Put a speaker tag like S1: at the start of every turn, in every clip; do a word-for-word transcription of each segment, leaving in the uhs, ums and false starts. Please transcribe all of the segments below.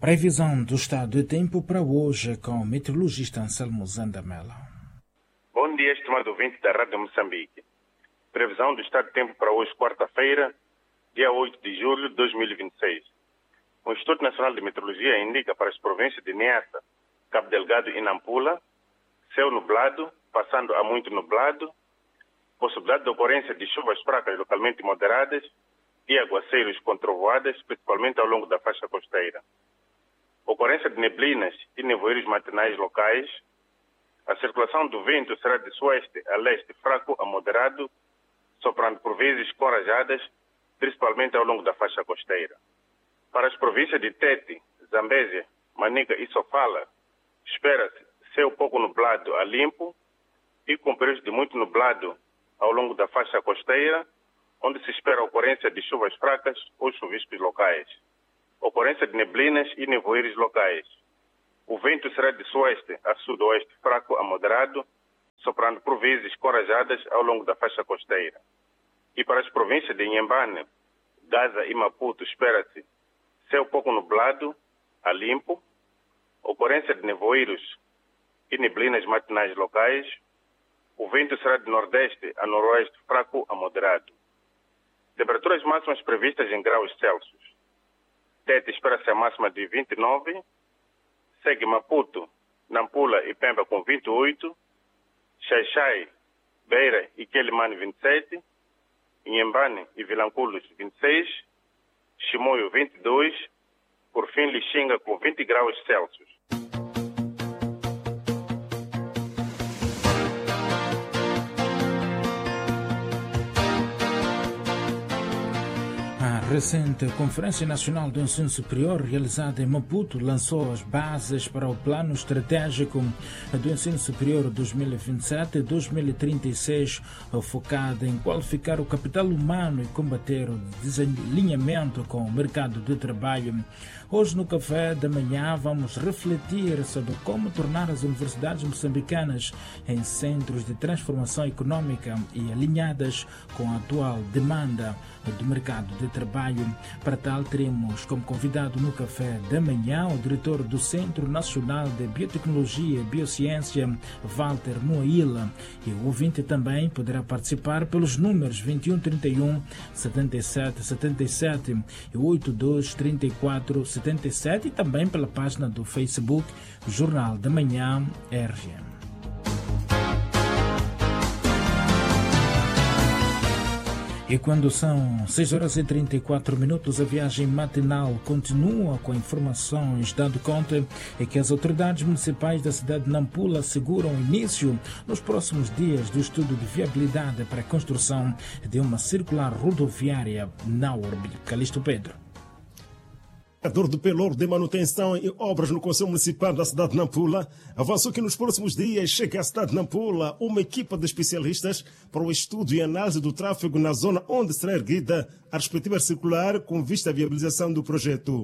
S1: Previsão do estado de tempo para hoje com o meteorologista Anselmo Zandamela.
S2: Bom dia, estimado ouvinte da Rádio Moçambique. Previsão do estado de tempo para hoje, quarta-feira, dia oito de julho de dois mil e vinte e seis. O Instituto Nacional de Meteorologia indica para as províncias de Niassa, Cabo Delgado e Nampula, céu nublado, passando a muito nublado, possibilidade de ocorrência de chuvas fracas localmente moderadas e aguaceiros com trovoadas, principalmente ao longo da faixa costeira. Ocorrência de neblinas e nevoeiros matinais locais. A circulação do vento será de sueste a leste fraco a moderado, soprando por vezes com rajadas, principalmente ao longo da faixa costeira. Para as províncias de Tete, Zambésia, Manica e Sofala, espera-se céu pouco nublado a limpo e com períodos de muito nublado ao longo da faixa costeira, onde se espera a ocorrência de chuvas fracas ou chuviscos locais. Ocorrência de neblinas e nevoeiros locais. O vento será de sueste a sudoeste fraco a moderado, soprando por vezes com rajadas ao longo da faixa costeira. E para as províncias de Inhambane, Gaza e Maputo, espera-se céu pouco nublado a limpo, ocorrência de nevoeiros e neblinas matinais locais. O vento será de nordeste a noroeste fraco a moderado. Temperaturas máximas previstas em graus Celsius. Tete espera-se a máxima de vinte e nove, segue Maputo, Nampula e Pemba com vinte e oito, Xai-Xai, Beira e Quelimane vinte e sete, Inhambane e Vilanculos vinte e seis, Chimoio vinte e dois, por fim Lixinga com vinte graus Celsius.
S1: A recente Conferência Nacional do Ensino Superior, realizada em Maputo, lançou as bases para o Plano Estratégico do Ensino Superior dois mil e vinte e sete a dois mil e trinta e seis, focada em qualificar o capital humano e combater o desalinhamento com o mercado de trabalho. Hoje, no Café da Manhã, vamos refletir sobre como tornar as universidades moçambicanas em centros de transformação econômica e alinhadas com a atual demanda do mercado de trabalho. Para tal, teremos como convidado no Café da Manhã o diretor do Centro Nacional de Biotecnologia e Biociência, Walter Moaila. E o ouvinte também poderá participar pelos números vinte e um, trinta e um, setenta e sete, setenta e sete e oitenta e dois, trinta e quatro, setenta e sete e também pela página do Facebook Jornal da Manhã R G M. E quando são seis horas e trinta e quatro minutos, a viagem matinal continua com informações, dando conta é que as autoridades municipais da cidade de Nampula asseguram o início nos próximos dias do estudo de viabilidade para a construção de uma circular rodoviária na Orbe. Calixto Pedro.
S3: O diretor do Pelour de Manutenção e Obras no Conselho Municipal da cidade de Nampula avançou que nos próximos dias chega à cidade de Nampula uma equipa de especialistas para o estudo e análise do tráfego na zona onde será erguida a respectiva circular com vista à viabilização do projeto.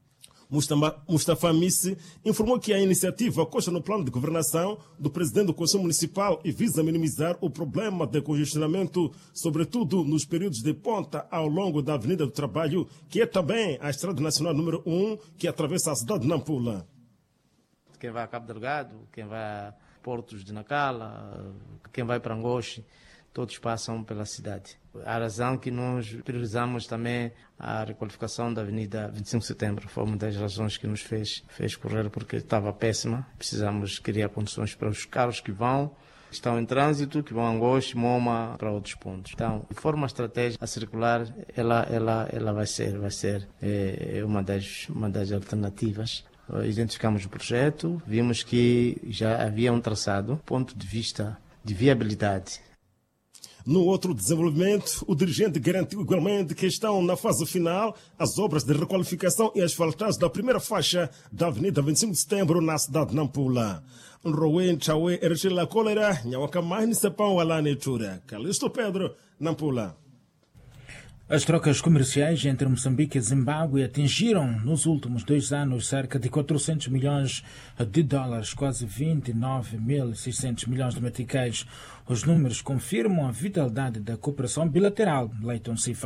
S3: Mustafa Missi informou que a iniciativa consta no plano de governação do presidente do Conselho Municipal e visa minimizar o problema de congestionamento, sobretudo nos períodos de ponta ao longo da Avenida do Trabalho, que é também a Estrada Nacional número um, que atravessa a cidade de Nampula.
S4: Quem vai a Cabo Delgado, quem vai a Portos de Nacala, quem vai para Angoche, todos passam pela cidade. A razão que nós priorizamos também a requalificação da Avenida vinte e cinco de Setembro foi uma das razões que nos fez, fez correr, porque estava péssima. Precisamos criar condições para os carros que vão, estão em trânsito, que vão a Angoche, Moma, para outros pontos. Então, de forma estratégica, a circular, ela, ela, ela vai ser, vai ser é, uma, das, uma das alternativas. Identificamos o projeto, vimos que já havia um traçado, ponto de vista de viabilidade.
S3: No outro desenvolvimento, o dirigente garantiu igualmente que estão na fase final as obras de requalificação e asfaltagem da primeira faixa da Avenida vinte e cinco de Setembro na cidade de Nampula. Nrowen Chawe Erchila Cólera, Nhawakamai Sapão Alane Tura. Calixto Pedro, Nampula.
S1: As trocas comerciais entre Moçambique e Zimbábue atingiram nos últimos dois anos cerca de quatrocentos milhões de dólares, quase vinte e nove mil e seiscentos milhões de meticais. Os números confirmam a vitalidade da cooperação bilateral. Leiton Sifa.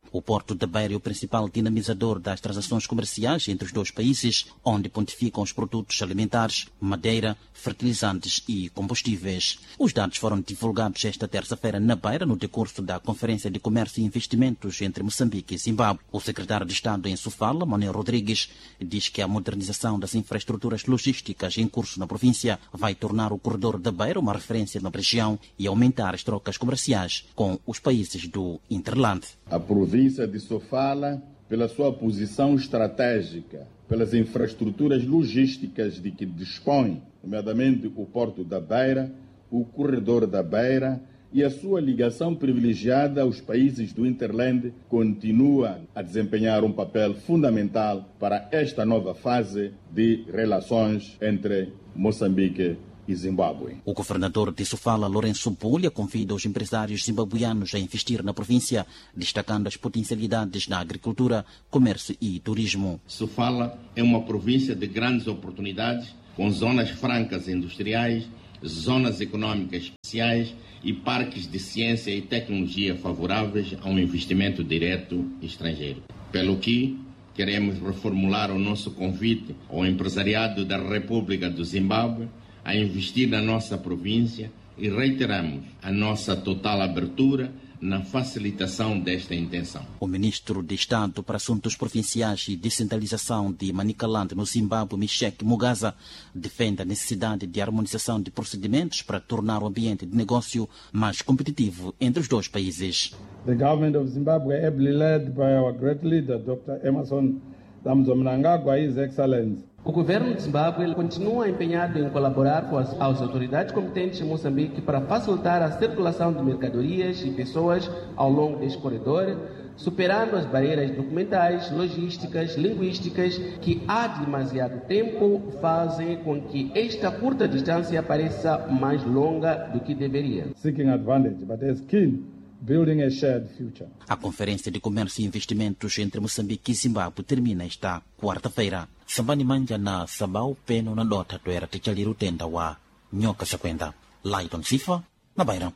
S5: O Porto da Beira é o principal dinamizador das transações comerciais entre os dois países, onde pontificam os produtos alimentares, madeira, fertilizantes e combustíveis. Os dados foram divulgados esta terça-feira na Beira, no decurso da Conferência de Comércio e Investimentos entre Moçambique e Zimbábue. O secretário de Estado em Sofala, Manuel Rodrigues, diz que a modernização das infraestruturas logísticas em curso na província vai tornar o corredor da Beira uma referência na região e aumentar as trocas comerciais com os países do Interland.
S6: A província de Sofala, pela sua posição estratégica, pelas infraestruturas logísticas de que dispõe, nomeadamente o Porto da Beira, o Corredor da Beira e a sua ligação privilegiada aos países do Interland, continua a desempenhar um papel fundamental para esta nova fase de relações entre Moçambique e Zimbábue.
S5: O governador de Sofala, Lourenço Bulha, convida os empresários zimbabuianos a investir na província, destacando as potencialidades na agricultura, comércio e turismo.
S7: Sofala é uma província de grandes oportunidades, com zonas francas industriais, zonas econômicas especiais e parques de ciência e tecnologia favoráveis a um investimento direto estrangeiro. Pelo que queremos reformular o nosso convite ao empresariado da República do Zimbábue a investir na nossa província e reiteramos a nossa total abertura na facilitação desta intenção.
S5: O ministro de Estado para Assuntos Provinciais e Descentralização de Manicaland, no Zimbábue, Meshek Mugaza, defende a necessidade de harmonização de procedimentos para tornar o ambiente de negócio mais competitivo entre os dois países.
S8: The government of Zimbabwe, ably led by our great leader, doutor Emmerson Mnangagwa, His Excellency.
S9: O governo de Zimbábue continua empenhado em colaborar com as, as autoridades competentes em Moçambique para facilitar a circulação de mercadorias e pessoas ao longo deste corredor, superando as barreiras documentais, logísticas, linguísticas que há demasiado tempo fazem com que esta curta distância pareça mais longa do que deveria.
S8: Seeking advantage, but as keen. Building a shared future.
S5: A Conferência de Comércio e Investimentos entre Moçambique e Zimbábue termina esta quarta-feira. Sambani manja na sabau peno na dota to era techaliru tenda wa nhoca sakwenda. Laiton Sifa, na Beira.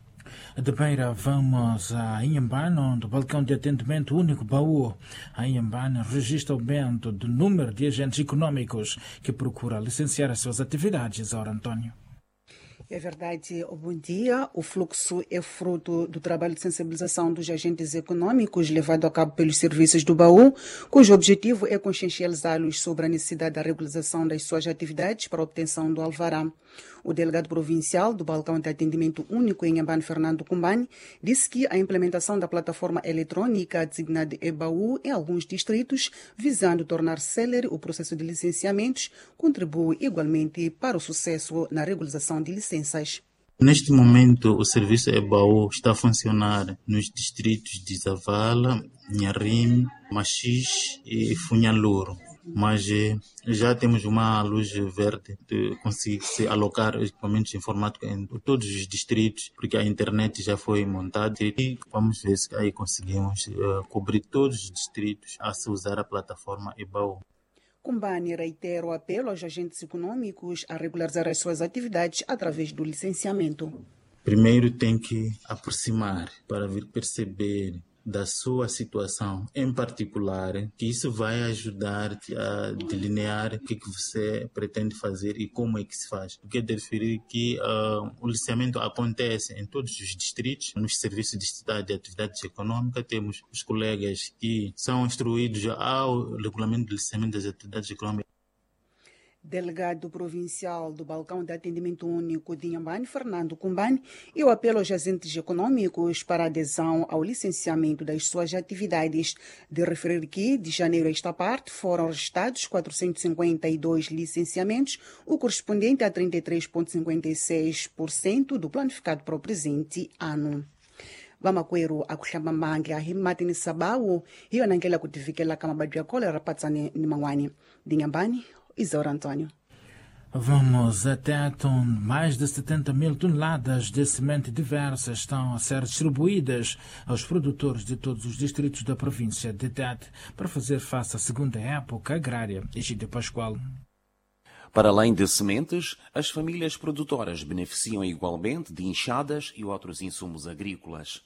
S1: De Beira vamos a Inhambane, onde o balcão de atendimento único Baú, a Inhambane, registra o aumento do número de agentes econômicos que procuram licenciar as suas atividades. Ora, Antônio.
S10: É verdade, bom dia. O fluxo é fruto do trabalho de sensibilização dos agentes econômicos levado a cabo pelos serviços do Baú, cujo objetivo é consciencializá-los sobre a necessidade da regularização das suas atividades para a obtenção do alvará. O delegado provincial do Balcão de Atendimento Único em Inhambane, Fernando Kumbani, disse que a implementação da plataforma eletrônica designada E-Baú em alguns distritos, visando tornar célere o processo de licenciamentos, contribui igualmente para o sucesso na regularização de licenças.
S11: Neste momento, o serviço E-Baú está a funcionar nos distritos de Zavala, Nharim, Machis e Funhaluro. Mas já temos uma luz verde de conseguir se alocar equipamentos informáticos em todos os distritos, porque a internet já foi montada e vamos ver se aí conseguimos uh, cobrir todos os distritos a se usar a plataforma E-Baú.
S10: Kumbani reitera o apelo aos agentes econômicos a regularizar as suas atividades através do licenciamento.
S11: Primeiro tem que aproximar para vir perceber da sua situação em particular, que isso vai ajudar a delinear o que, que você pretende fazer e como é que se faz. O que é de referir que uh, o licenciamento acontece em todos os distritos, nos serviços de Estado de atividades econômicas, temos os colegas que são instruídos ao regulamento de licenciamento das atividades econômicas.
S10: Delegado provincial do Balcão de Atendimento Único de Inhambane, Fernando Kumbani, e o apelo aos agentes econômicos para adesão ao licenciamento das suas atividades. De referir que, de janeiro a esta parte, foram registrados quatrocentos e cinquenta e dois licenciamentos, o correspondente a trinta e três vírgula cinquenta e seis por cento do planificado para o presente ano. Vamakwero akuhlamba mange ahimati ni sabawu hiyo nankela kutifikela kama badu ya kolera patsani ni mangwani Dinhambane. Isaura Antônio.
S1: Vamos até Tom. Mais de setenta mil toneladas de semente diversa estão a ser distribuídas aos produtores de todos os distritos da província de Tete para fazer face à segunda época agrária. Egídio Pascoal.
S12: Para além de sementes, as famílias produtoras beneficiam igualmente de enxadas e outros insumos agrícolas.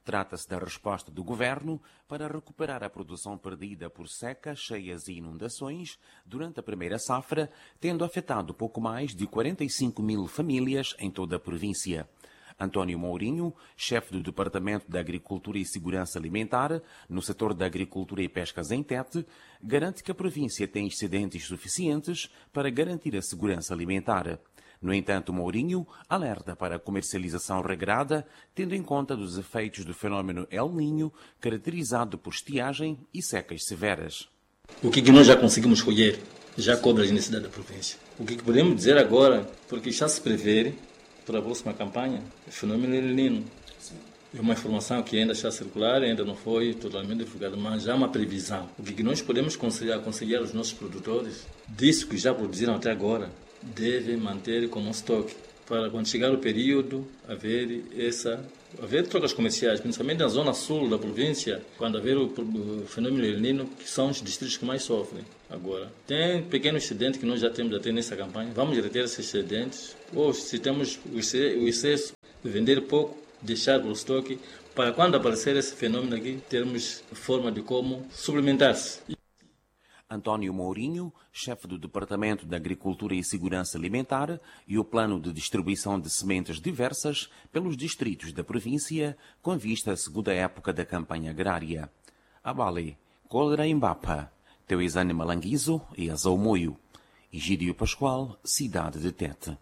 S12: Trata-se da resposta do governo para recuperar a produção perdida por secas, cheias e inundações durante a primeira safra, tendo afetado pouco mais de quarenta e cinco mil famílias em toda a província. António Mourinho, chefe do Departamento da Agricultura e Segurança Alimentar, no setor da Agricultura e Pescas em Tete, garante que a província tem excedentes suficientes para garantir a segurança alimentar. No entanto, Mourinho alerta para a comercialização regrada, tendo em conta dos efeitos do fenômeno El Niño, caracterizado por estiagem e secas severas.
S13: O que, que nós já conseguimos colher já cobre as necessidades da província. O que, que podemos dizer agora, porque já se prevê para a próxima campanha, o fenômeno El Niño. É uma informação que ainda está a circular, ainda não foi totalmente divulgada, mas já há uma previsão. O que, que nós podemos aconselhar, aconselhar aos nossos produtores, disso que já produziram até agora, devem manter como estoque, para quando chegar o período, haver essa, haver trocas comerciais, principalmente na zona sul da província, quando haver o, o fenômeno El Niño, que são os distritos que mais sofrem. Agora, tem pequenos excedentes que nós já temos até nessa campanha, vamos reter esses excedentes, ou se temos o excesso de vender pouco, deixar para o estoque, para quando aparecer esse fenômeno aqui, termos forma de como suplementar-se.
S12: António Mourinho, chefe do Departamento da Agricultura e Segurança Alimentar, e o plano de distribuição de sementes diversas pelos distritos da província, com vista à segunda época da campanha agrária. Abale, Cólera Embapa, Teuizane Malanguizo e Azaumoio. Egídio Pascoal, cidade de Tete.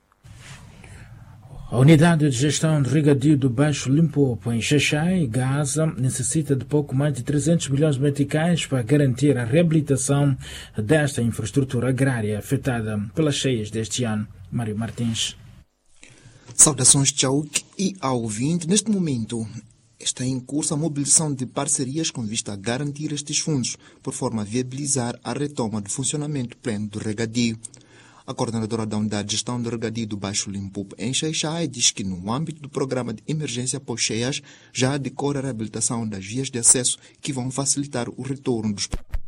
S1: A unidade de gestão de regadio do Baixo Limpopo, em Xaxai, Gaza, necessita de pouco mais de trezentos milhões de meticais para garantir a reabilitação desta infraestrutura agrária afetada pelas cheias deste ano. Mário Martins.
S14: Saudações, Tchauk, e ao ouvinte. Neste momento está em curso a mobilização de parcerias com vista a garantir estes fundos, por forma a viabilizar a retoma do funcionamento pleno do regadio. A coordenadora da Unidade de Gestão do Regadio do Baixo Limpopo, em Xaixai, diz que no âmbito do programa de emergência pós-cheias já decorre a reabilitação das vias de acesso que vão facilitar o retorno dos